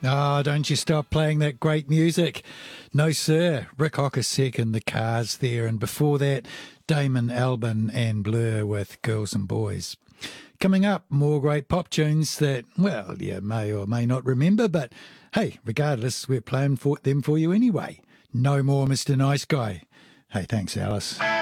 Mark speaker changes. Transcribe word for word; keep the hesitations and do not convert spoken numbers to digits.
Speaker 1: Ah, don't you stop playing that great music. No, sir. Rick Ocasek and the Cars there. And before that, Damon Albarn and Blur with Girls and Boys. Coming up, more great pop tunes that, well, you may or may not remember, but hey, regardless, we're playing for them for you anyway. No more Mister Nice Guy. Hey, thanks, Alice.